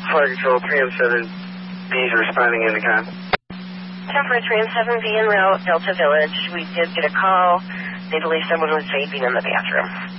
Flight Control 3 and 7B is responding in the con. Temporary 3 and 7B en route, Delta Village. We did get a call. They believe someone was vaping in the bathroom.